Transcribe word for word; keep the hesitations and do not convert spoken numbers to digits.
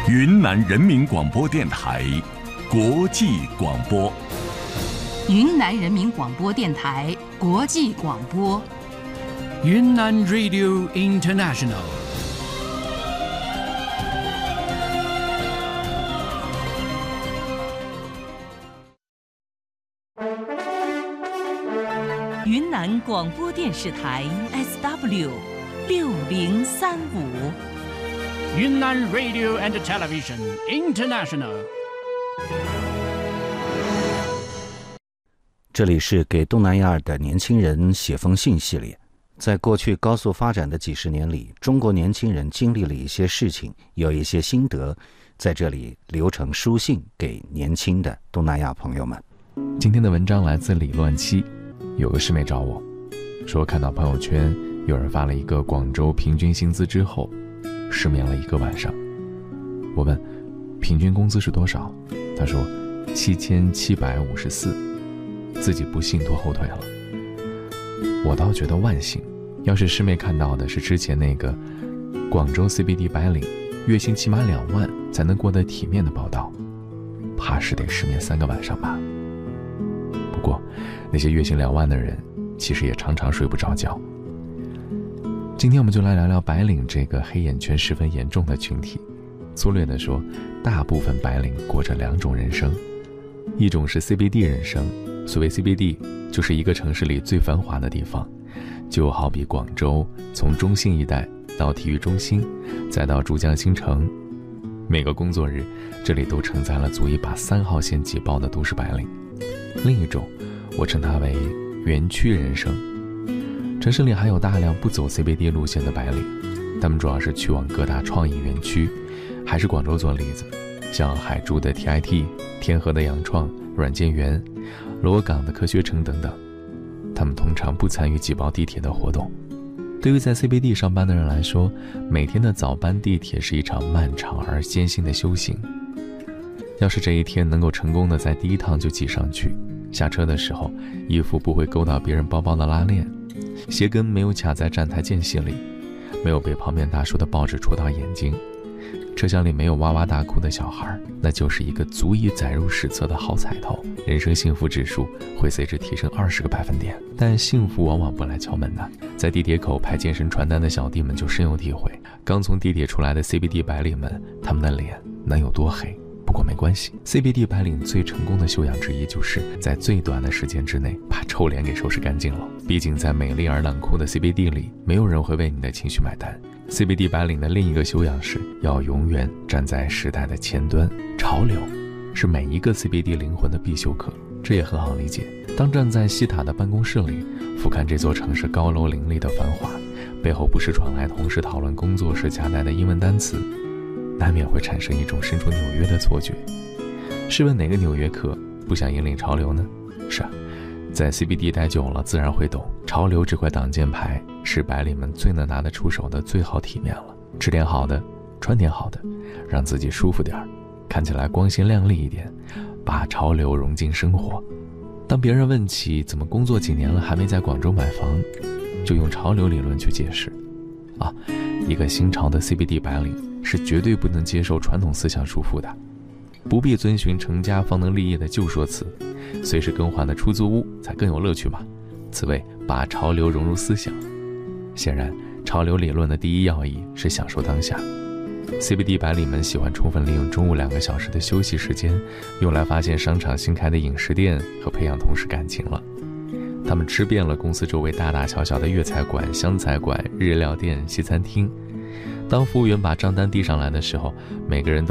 云南人民广播电台国际广播。 云南人民广播电台国际广播。 云南 Radio International。 云南广播电视台 S W 六零三五。 云南 Radio and Television International。 这里是给东南亚的年轻人写封信系列。在过去高速发展的几十年里，中国年轻人经历了一些事情，有一些心得，在这里留成书信给年轻的东南亚朋友们。 今天的文章来自李乱七。有个师妹找我说，看到朋友圈有人发了一个广州平均薪资之后失眠了一个晚上。我问平均工资是多少，他说七千七百五十四，自己不信拖后腿了。我倒觉得万幸，要是师妹看到的是之前那个广州 C B D 白领月薪起码两万才能过得体面的报道，怕是得失眠三个晚上吧。不过那些月薪两万的人其实也常常睡不着觉。今天我们就来聊聊白领这个黑眼圈十分严重的群体。粗略地说，大部分白领过着两种人生，一种是 C B D 人生。所谓 C B D 就是一个城市里最繁华的地方，就好比广州从中信一带到体育中心，再到珠江新城，每个工作日这里都承载了足以把三号线挤爆的都市白领。另一种我称它为园区人生，城市里还有大量不走 C B D 路线的白领，他们主要是去往各大创意园区，还是广州做例子，像海珠的 T I T、 天河的羊创、软件园、螺岗的科学城等等。他们通常不参与挤爆地铁的活动。对于在 C B D 上班的人来说，每天的早班地铁是一场漫长而艰辛的修行。要是这一天能够成功的在第一趟就挤上去，下车的时候衣服不会勾到别人包包的拉链，鞋跟没有卡在站台间隙里，没有被旁边大叔的报纸戳到眼睛，车厢里没有哇哇大哭的小孩，那就是一个足以载入史册的好彩头，人生幸福指数会随之提升二十个百分点。但幸福往往不来敲门的，在地铁口拍健身传单的小弟们就深有体会。刚从地铁出来的 C B D 白领们，他们的脸能有多黑？不过没关系， C B D 白领最成功的修养之一，就是在最短的时间之内把臭脸给收拾干净了。毕竟在美丽而冷酷的 C B D 里，没有人会为你的情绪买单。C B D 白领的另一个修养是要永远站在时代的前端，潮流是每一个 C B D 灵魂的必修课。这也很好理解，当站在西塔的办公室里，俯瞰这座城市高楼林立的繁华，背后不时传来同事讨论工作时夹带的英文单词，难免会产生一种身处纽约的错觉。试问哪个纽约客不想引领潮流呢？是啊，在 C B D 待久了，自然会懂，潮流这块挡箭牌是白领们最能拿得出手的最好体面了。吃点好的，穿点好的，让自己舒服点，看起来光鲜亮丽一点，把潮流融进生活。当别人问起怎么工作几年了还没在广州买房，就用潮流理论去解释啊，一个新潮的 C B D 白领是绝对不能接受传统思想束缚的，不必遵循成家方能立业的旧说辞，随时更换的出租屋才更有乐趣嘛。此谓把潮流融入思想。显然潮流理论的第一要义是享受当下。 C B D 白领们喜欢充分利用中午两个小时的休息时间，用来发现商场新开的饮食店和培养同事感情了。他们吃遍了公司周围大大小小的粤菜馆、湘菜馆、日料店、西餐厅。当服务员把账单递上来的时候，每个人都